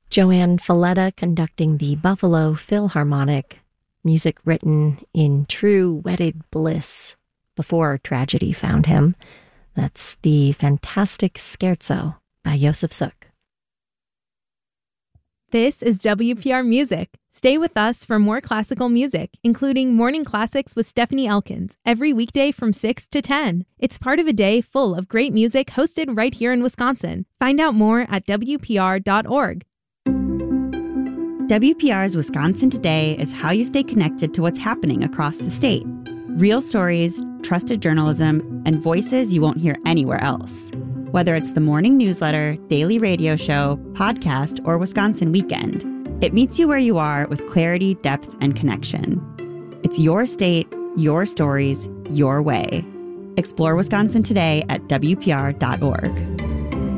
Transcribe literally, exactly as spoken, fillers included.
Joanne Falletta conducting the Buffalo Philharmonic, music written in true wedded bliss before tragedy found him. That's the fantastic Scherzo by Josef Suk. This is W P R Music. Stay with us for more classical music, including Morning Classics with Stephanie Elkins, every weekday from six to ten. It's part of a day full of great music hosted right here in Wisconsin. Find out more at W P R dot org. W P R's Wisconsin Today is how you stay connected to what's happening across the state. Real stories, trusted journalism, and voices you won't hear anywhere else. Whether it's the morning newsletter, daily radio show, podcast, or Wisconsin Weekend, it meets you where you are with clarity, depth, and connection. It's your state, your stories, your way. Explore Wisconsin Today at W P R dot org.